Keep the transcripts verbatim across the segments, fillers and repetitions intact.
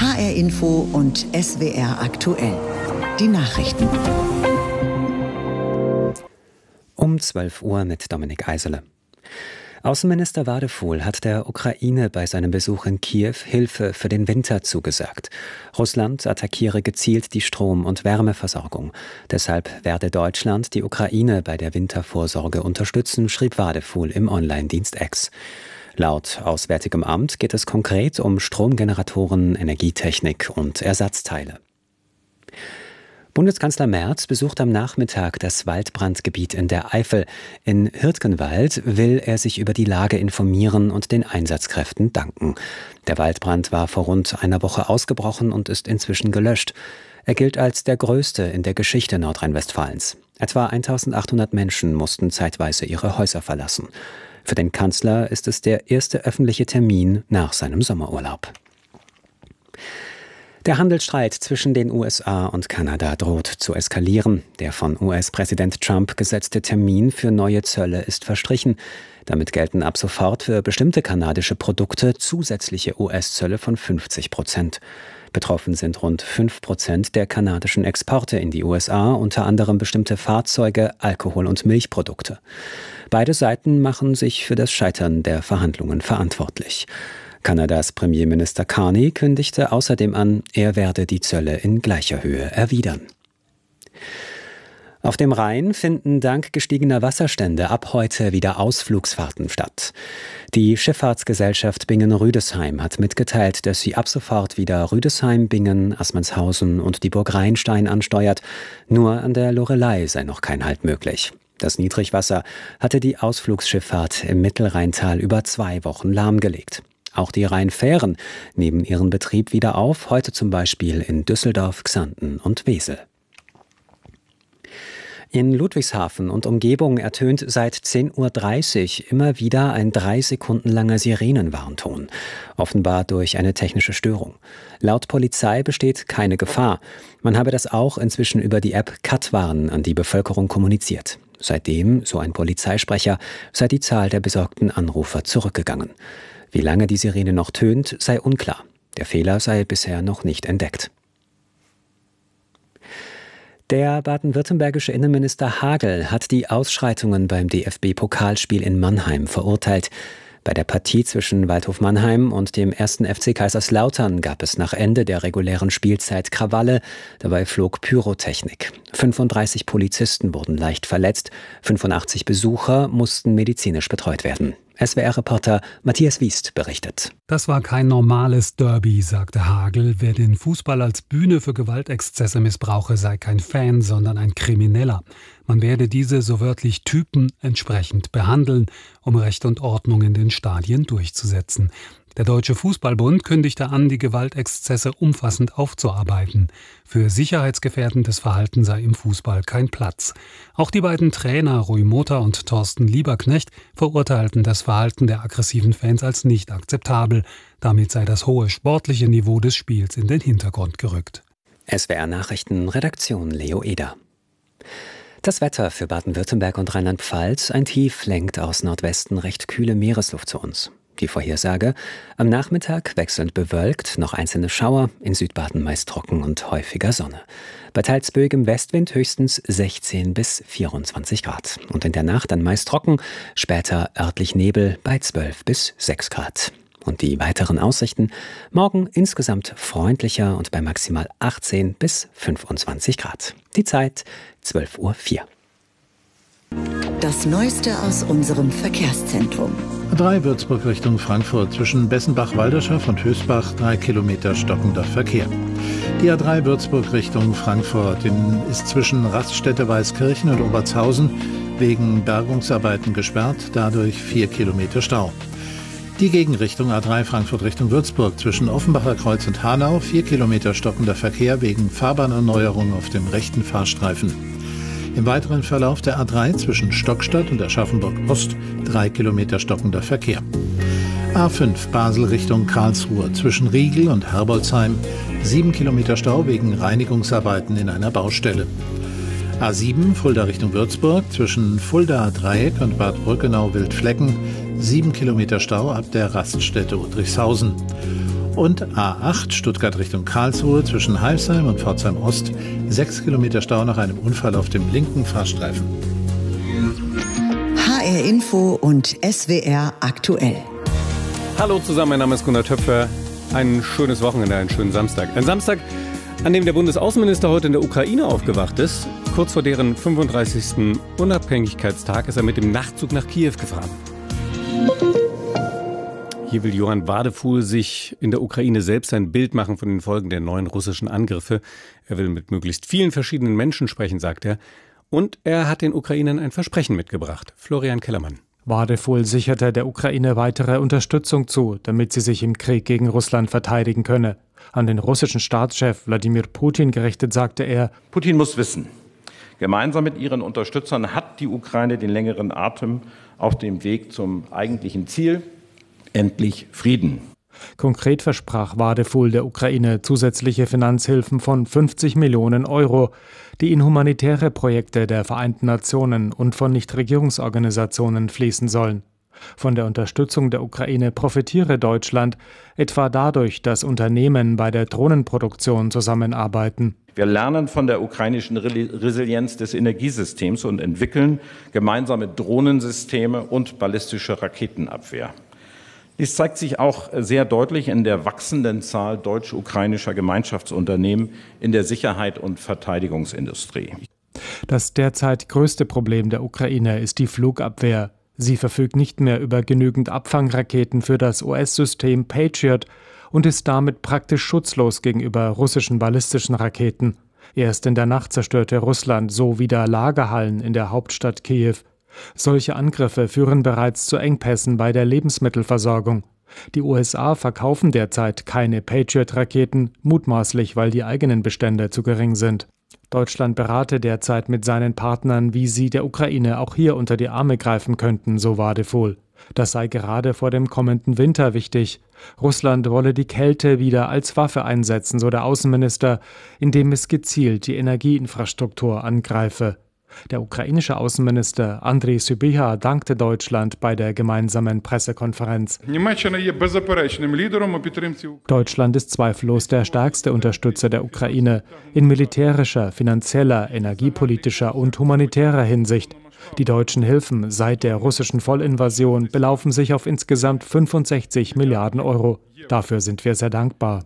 H R Info und S W R aktuell. Die Nachrichten. Um zwölf Uhr mit Dominik Eisele. Außenminister Wadefuhl hat der Ukraine bei seinem Besuch in Kiew Hilfe für den Winter zugesagt. Russland attackiere gezielt die Strom- und Wärmeversorgung. Deshalb werde Deutschland die Ukraine bei der Wintervorsorge unterstützen, schrieb Wadefuhl im Online-Dienst X. Laut Auswärtigem Amt geht es konkret um Stromgeneratoren, Energietechnik und Ersatzteile. Bundeskanzler Merz besucht am Nachmittag das Waldbrandgebiet in der Eifel. In Hirtgenwald will er sich über die Lage informieren und den Einsatzkräften danken. Der Waldbrand war vor rund einer Woche ausgebrochen und ist inzwischen gelöscht. Er gilt als der größte in der Geschichte Nordrhein-Westfalens. Etwa eintausendachthundert Menschen mussten zeitweise ihre Häuser verlassen. Für den Kanzler ist es der erste öffentliche Termin nach seinem Sommerurlaub. Der Handelsstreit zwischen den U S A und Kanada droht zu eskalieren. Der von U S-Präsident Trump gesetzte Termin für neue Zölle ist verstrichen. Damit gelten ab sofort für bestimmte kanadische Produkte zusätzliche U S-Zölle von fünfzig Prozent. Betroffen sind rund fünf Prozent der kanadischen Exporte in die U S A, unter anderem bestimmte Fahrzeuge, Alkohol- und Milchprodukte. Beide Seiten machen sich für das Scheitern der Verhandlungen verantwortlich. Kanadas Premierminister Carney kündigte außerdem an, er werde die Zölle in gleicher Höhe erwidern. Auf dem Rhein finden dank gestiegener Wasserstände ab heute wieder Ausflugsfahrten statt. Die Schifffahrtsgesellschaft Bingen-Rüdesheim hat mitgeteilt, dass sie ab sofort wieder Rüdesheim, Bingen, Assmannshausen und die Burg Rheinstein ansteuert. Nur an der Loreley sei noch kein Halt möglich. Das Niedrigwasser hatte die Ausflugsschifffahrt im Mittelrheintal über zwei Wochen lahmgelegt. Auch die Rheinfähren nehmen ihren Betrieb wieder auf, heute zum Beispiel in Düsseldorf, Xanten und Wesel. In Ludwigshafen und Umgebung ertönt seit zehn Uhr dreißig immer wieder ein drei Sekunden langer Sirenenwarnton, offenbar durch eine technische Störung. Laut Polizei besteht keine Gefahr. Man habe das auch inzwischen über die App Katwarn an die Bevölkerung kommuniziert. Seitdem, so ein Polizeisprecher, sei die Zahl der besorgten Anrufer zurückgegangen. Wie lange die Sirene noch tönt, sei unklar. Der Fehler sei bisher noch nicht entdeckt. Der baden-württembergische Innenminister Hagel hat die Ausschreitungen beim D F B-Pokalspiel in Mannheim verurteilt. Bei der Partie zwischen Waldhof Mannheim und dem ersten F C Kaiserslautern gab es nach Ende der regulären Spielzeit Krawalle. Dabei flog Pyrotechnik. fünfunddreißig Polizisten wurden leicht verletzt. fünfundachtzig Besucher mussten medizinisch betreut werden. S W R-Reporter Matthias Wiest berichtet. Das war kein normales Derby, sagte Hagel. Wer den Fußball als Bühne für Gewaltexzesse missbrauche, sei kein Fan, sondern ein Krimineller. Man werde diese so wörtlich Typen entsprechend behandeln, um Recht und Ordnung in den Stadien durchzusetzen. Der Deutsche Fußballbund kündigte an, die Gewaltexzesse umfassend aufzuarbeiten. Für sicherheitsgefährdendes Verhalten sei im Fußball kein Platz. Auch die beiden Trainer Rui Motter und Thorsten Lieberknecht verurteilten das Verhalten der aggressiven Fans als nicht akzeptabel. Damit sei das hohe sportliche Niveau des Spiels in den Hintergrund gerückt. S W R-Nachrichten, Redaktion Leo Eder. Das Wetter für Baden-Württemberg und Rheinland-Pfalz. Ein Tief lenkt aus Nordwesten recht kühle Meeresluft zu uns. Die Vorhersage: am Nachmittag wechselnd bewölkt, noch einzelne Schauer, in Südbaden meist trocken und häufiger Sonne. Bei teils böigem Westwind höchstens sechzehn bis vierundzwanzig Grad. Und in der Nacht dann meist trocken, später örtlich Nebel bei zwölf bis sechs Grad. Und die weiteren Aussichten: morgen insgesamt freundlicher und bei maximal achtzehn bis fünfundzwanzig Grad. Die Zeit zwölf Uhr vier. Das Neueste aus unserem Verkehrszentrum. A drei Würzburg Richtung Frankfurt zwischen Bessenbach-Walderschaft und Hösbach drei Kilometer stockender Verkehr. Die A drei Würzburg Richtung Frankfurt in, ist zwischen Raststätte Weißkirchen und Obertshausen wegen Bergungsarbeiten gesperrt, dadurch vier Kilometer Stau. Die Gegenrichtung A drei Frankfurt Richtung Würzburg zwischen Offenbacher Kreuz und Hanau vier Kilometer stockender Verkehr wegen Fahrbahnerneuerung auf dem rechten Fahrstreifen. Im weiteren Verlauf der A drei zwischen Stockstadt und Aschaffenburg Ost drei Kilometer stockender Verkehr. A fünf Basel Richtung Karlsruhe zwischen Riegel und Herbolzheim sieben Kilometer Stau wegen Reinigungsarbeiten in einer Baustelle. A sieben Fulda Richtung Würzburg zwischen Fulda Dreieck und Bad Brückenau Wildflecken sieben Kilometer Stau ab der Raststätte Udrichshausen. Und A acht Stuttgart Richtung Karlsruhe zwischen Heilsheim und Pforzheim Ost. Sechs Kilometer Stau nach einem Unfall auf dem linken Fahrstreifen. H R Info und S W R aktuell. Hallo zusammen, mein Name ist Gunnar Töpfer. Ein schönes Wochenende, einen schönen Samstag. Ein Samstag, an dem der Bundesaußenminister heute in der Ukraine aufgewacht ist. Kurz vor deren fünfunddreißigsten Unabhängigkeitstag ist er mit dem Nachtzug nach Kiew gefahren. Hier will Johann Wadefuhl sich in der Ukraine selbst ein Bild machen von den Folgen der neuen russischen Angriffe. Er will mit möglichst vielen verschiedenen Menschen sprechen, sagt er. Und er hat den Ukrainern ein Versprechen mitgebracht. Florian Kellermann. Wadefuhl sicherte der Ukraine weitere Unterstützung zu, damit sie sich im Krieg gegen Russland verteidigen könne. An den russischen Staatschef Wladimir Putin gerichtet sagte er: Putin muss wissen, gemeinsam mit ihren Unterstützern hat die Ukraine den längeren Atem auf dem Weg zum eigentlichen Ziel, endlich Frieden. Konkret versprach Wadefuhl der Ukraine zusätzliche Finanzhilfen von fünfzig Millionen Euro, die in humanitäre Projekte der Vereinten Nationen und von Nichtregierungsorganisationen fließen sollen. Von der Unterstützung der Ukraine profitiere Deutschland, etwa dadurch, dass Unternehmen bei der Drohnenproduktion zusammenarbeiten. Wir lernen von der ukrainischen Resilienz des Energiesystems und entwickeln gemeinsame Drohnensysteme und ballistische Raketenabwehr. Dies zeigt sich auch sehr deutlich in der wachsenden Zahl deutsch-ukrainischer Gemeinschaftsunternehmen in der Sicherheit- und Verteidigungsindustrie. Das derzeit größte Problem der Ukraine ist die Flugabwehr. Sie verfügt nicht mehr über genügend Abfangraketen für das U S-System Patriot und ist damit praktisch schutzlos gegenüber russischen ballistischen Raketen. Erst in der Nacht zerstörte Russland so wieder Lagerhallen in der Hauptstadt Kiew. Solche Angriffe führen bereits zu Engpässen bei der Lebensmittelversorgung. Die U S A verkaufen derzeit keine Patriot-Raketen, mutmaßlich, weil die eigenen Bestände zu gering sind. Deutschland berate derzeit mit seinen Partnern, wie sie der Ukraine auch hier unter die Arme greifen könnten, so Wadefuhl. Das sei gerade vor dem kommenden Winter wichtig. Russland wolle die Kälte wieder als Waffe einsetzen, so der Außenminister, indem es gezielt die Energieinfrastruktur angreife. Der ukrainische Außenminister Andriy Sybiha dankte Deutschland bei der gemeinsamen Pressekonferenz. Deutschland ist zweifellos der stärkste Unterstützer der Ukraine in militärischer, finanzieller, energiepolitischer und humanitärer Hinsicht. Die deutschen Hilfen seit der russischen Vollinvasion belaufen sich auf insgesamt fünfundsechzig Milliarden Euro. Dafür sind wir sehr dankbar.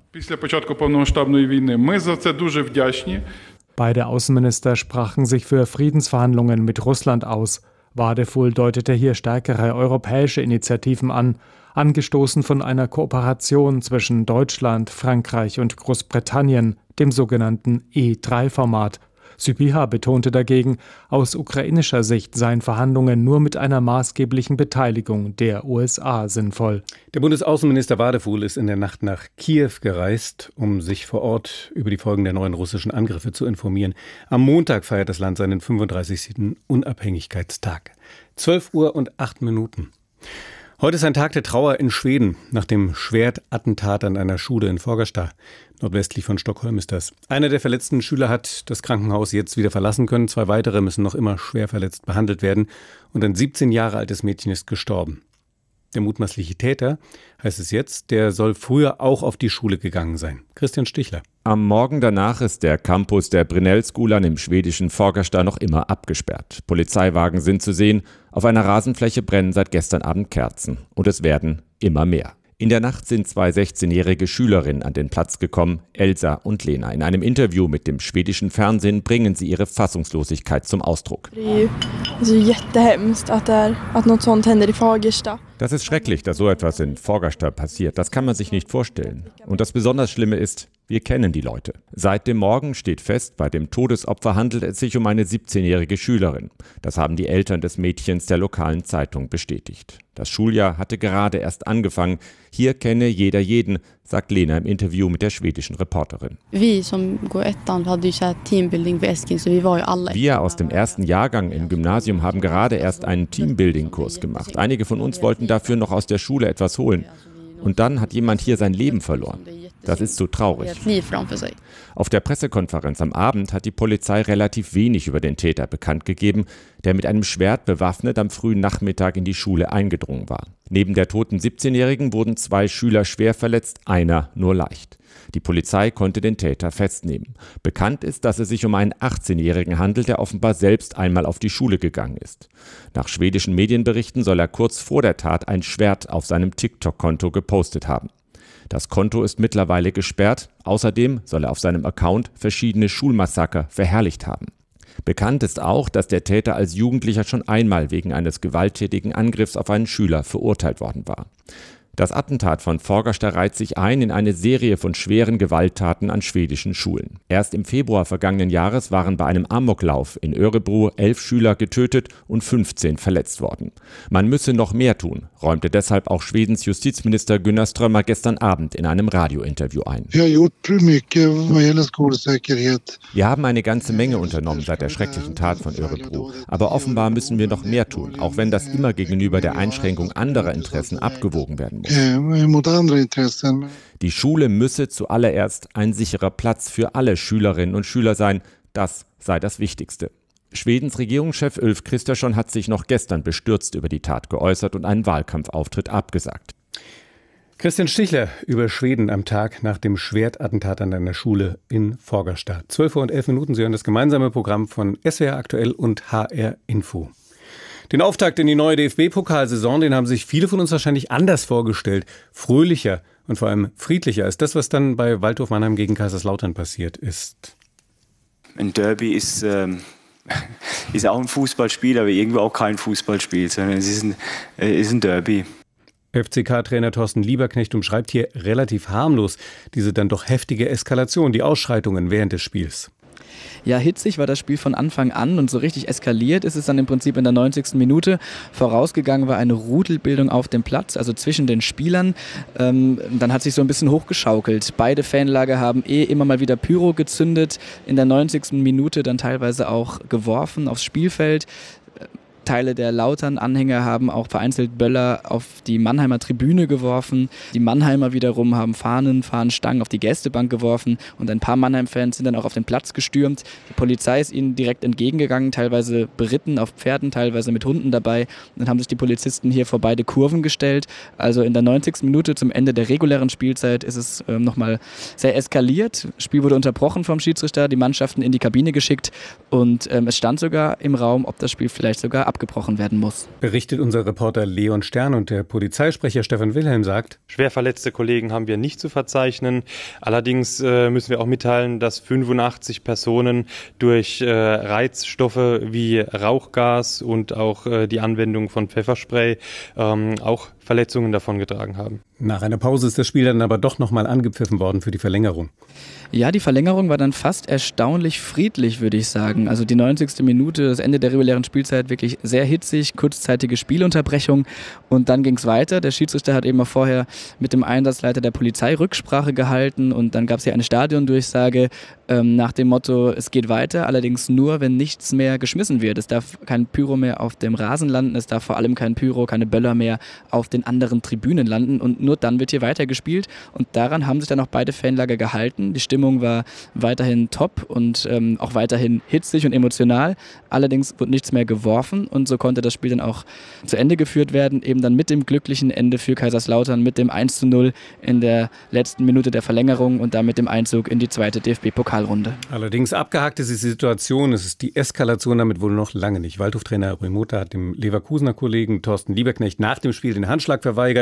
Beide Außenminister sprachen sich für Friedensverhandlungen mit Russland aus. Wadefuhl deutete hier stärkere europäische Initiativen an, angestoßen von einer Kooperation zwischen Deutschland, Frankreich und Großbritannien, dem sogenannten E drei Format. Sybiha betonte dagegen, aus ukrainischer Sicht seien Verhandlungen nur mit einer maßgeblichen Beteiligung der U S A sinnvoll. Der Bundesaußenminister Wadefuhl ist in der Nacht nach Kiew gereist, um sich vor Ort über die Folgen der neuen russischen Angriffe zu informieren. Am Montag feiert das Land seinen fünfunddreißigsten Unabhängigkeitstag. zwölf Uhr und acht Minuten. Heute ist ein Tag der Trauer in Schweden nach dem Schwertattentat an einer Schule in Fagersta. Nordwestlich von Stockholm ist das. Einer der verletzten Schüler hat das Krankenhaus jetzt wieder verlassen können. Zwei weitere müssen noch immer schwer verletzt behandelt werden. Und ein siebzehn Jahre altes Mädchen ist gestorben. Der mutmaßliche Täter, heißt es jetzt, der soll früher auch auf die Schule gegangen sein. Christian Stichler. Am Morgen danach ist der Campus der Brynässkolan im schwedischen Fagersta noch immer abgesperrt. Polizeiwagen sind zu sehen. Auf einer Rasenfläche brennen seit gestern Abend Kerzen. Und es werden immer mehr. In der Nacht sind zwei sechzehnjährige Schülerinnen an den Platz gekommen, Elsa und Lena. In einem Interview mit dem schwedischen Fernsehen bringen sie ihre Fassungslosigkeit zum Ausdruck. Das ist schrecklich, dass so etwas in Fagersta passiert. Das kann man sich nicht vorstellen. Und das besonders Schlimme ist, wir kennen die Leute. Seit dem Morgen steht fest, bei dem Todesopfer handelt es sich um eine siebzehnjährige Schülerin. Das haben die Eltern des Mädchens der lokalen Zeitung bestätigt. Das Schuljahr hatte gerade erst angefangen. Hier kenne jeder jeden, sagt Lena im Interview mit der schwedischen Reporterin. Wir aus dem ersten Jahrgang im Gymnasium haben gerade erst einen Teambuilding-Kurs gemacht. Einige von uns wollten dafür noch aus der Schule etwas holen. Und dann hat jemand hier sein Leben verloren. Das ist so traurig. Auf der Pressekonferenz am Abend hat die Polizei relativ wenig über den Täter bekannt gegeben, der mit einem Schwert bewaffnet am frühen Nachmittag in die Schule eingedrungen war. Neben der toten siebzehnjährigen wurden zwei Schüler schwer verletzt, einer nur leicht. Die Polizei konnte den Täter festnehmen. Bekannt ist, dass es sich um einen achtzehnjährigen handelt, der offenbar selbst einmal auf die Schule gegangen ist. Nach schwedischen Medienberichten soll er kurz vor der Tat ein Schwert auf seinem TikTok-Konto gepostet haben. Das Konto ist mittlerweile gesperrt. Außerdem soll er auf seinem Account verschiedene Schulmassaker verherrlicht haben. Bekannt ist auch, dass der Täter als Jugendlicher schon einmal wegen eines gewalttätigen Angriffs auf einen Schüler verurteilt worden war. Das Attentat von Fagersta reiht sich ein in eine Serie von schweren Gewalttaten an schwedischen Schulen. Erst im Februar vergangenen Jahres waren bei einem Amoklauf in Örebro elf Schüler getötet und fünfzehn verletzt worden. Man müsse noch mehr tun, räumte deshalb auch Schwedens Justizminister Gunnar Strömmer gestern Abend in einem Radiointerview ein. Wir haben eine ganze Menge unternommen seit der schrecklichen Tat von Örebro. Aber offenbar müssen wir noch mehr tun, auch wenn das immer gegenüber der Einschränkung anderer Interessen abgewogen werden muss. Die Schule müsse zuallererst ein sicherer Platz für alle Schülerinnen und Schüler sein. Das sei das Wichtigste. Schwedens Regierungschef Ulf Kristersson hat sich noch gestern bestürzt über die Tat geäußert und einen Wahlkampfauftritt abgesagt. Christian Stichler über Schweden am Tag nach dem Schwertattentat an einer Schule in Fagersta. zwölf Uhr und elf Minuten, Sie hören das gemeinsame Programm von S W R Aktuell und H R Info. Den Auftakt in die neue D F B-Pokalsaison, den haben sich viele von uns wahrscheinlich anders vorgestellt. Fröhlicher und vor allem friedlicher als das, was dann bei Waldhof Mannheim gegen Kaiserslautern passiert ist. Ein Derby ist, ähm, ist auch ein Fußballspiel, aber irgendwo auch kein Fußballspiel, sondern es ist ein, äh, ist ein Derby. F C K-Trainer Thorsten Lieberknecht umschreibt hier relativ harmlos diese dann doch heftige Eskalation, die Ausschreitungen während des Spiels. Ja, hitzig war das Spiel von Anfang an und so richtig eskaliert ist es dann im Prinzip in der neunzigsten Minute. Vorausgegangen war eine Rudelbildung auf dem Platz, also zwischen den Spielern. Ähm, dann hat sich so ein bisschen hochgeschaukelt. Beide Fanlager haben eh immer mal wieder Pyro gezündet. In der neunzigsten Minute dann teilweise auch geworfen aufs Spielfeld. Teile der Lautern-Anhänger haben auch vereinzelt Böller auf die Mannheimer Tribüne geworfen. Die Mannheimer wiederum haben Fahnen, Fahnenstangen auf die Gästebank geworfen und ein paar Mannheim-Fans sind dann auch auf den Platz gestürmt. Die Polizei ist ihnen direkt entgegengegangen, teilweise beritten auf Pferden, teilweise mit Hunden dabei. Dann haben sich die Polizisten hier vor beide Kurven gestellt. Also in der neunzigsten Minute zum Ende der regulären Spielzeit ist es ähm, nochmal sehr eskaliert. Das Spiel wurde unterbrochen vom Schiedsrichter, die Mannschaften in die Kabine geschickt und ähm, es stand sogar im Raum, ob das Spiel vielleicht sogar abgebrochen werden muss. Berichtet unser Reporter Leon Stern und der Polizeisprecher Stefan Wilhelm sagt: Schwer verletzte Kollegen haben wir nicht zu verzeichnen. Allerdings äh, müssen wir auch mitteilen, dass fünfundachtzig Personen durch äh, Reizstoffe wie Rauchgas und auch äh, die Anwendung von Pfefferspray ähm, auch Verletzungen davongetragen haben. Nach einer Pause ist das Spiel dann aber doch nochmal angepfiffen worden für die Verlängerung. Ja, die Verlängerung war dann fast erstaunlich friedlich, würde ich sagen. Also die neunzigste Minute, das Ende der regulären Spielzeit, wirklich sehr hitzig, kurzzeitige Spielunterbrechung und dann ging es weiter. Der Schiedsrichter hat eben auch vorher mit dem Einsatzleiter der Polizei Rücksprache gehalten und dann gab es hier eine Stadiondurchsage ähm, nach dem Motto, es geht weiter, allerdings nur, wenn nichts mehr geschmissen wird. Es darf kein Pyro mehr auf dem Rasen landen, es darf vor allem kein Pyro, keine Böller mehr auf den anderen Tribünen landen und nur dann wird hier weitergespielt und daran haben sich dann auch beide Fanlager gehalten. Die Stimmung war weiterhin top und ähm, auch weiterhin hitzig und emotional. Allerdings wurde nichts mehr geworfen und so konnte das Spiel dann auch zu Ende geführt werden, eben dann mit dem glücklichen Ende für Kaiserslautern, mit dem eins zu null in der letzten Minute der Verlängerung und damit dem Einzug in die zweite D F B-Pokalrunde. Allerdings abgehakt ist die Situation, es ist die Eskalation damit wohl noch lange nicht. Waldhof-Trainer Rui Mota hat dem Leverkusener Kollegen Thorsten Lieberknecht nach dem Spiel den Handschlag verweigert.